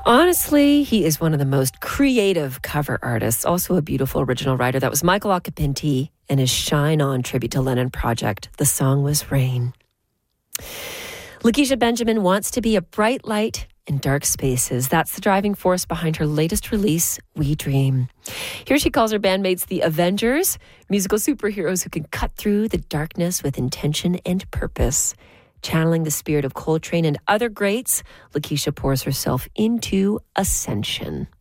Honestly, he is one of the most creative cover artists, also a beautiful original writer. That was Michael Occhipinti and his Shine On tribute to Lennon project. The song was Rain. Lakecia Benjamin wants to be a bright light in dark spaces. That's the driving force behind her latest release, We Dream. Here she calls her bandmates the Avengers, musical superheroes who can cut through the darkness with intention and purpose. Channeling the spirit of Coltrane and other greats, Lakecia pours herself into Ascension.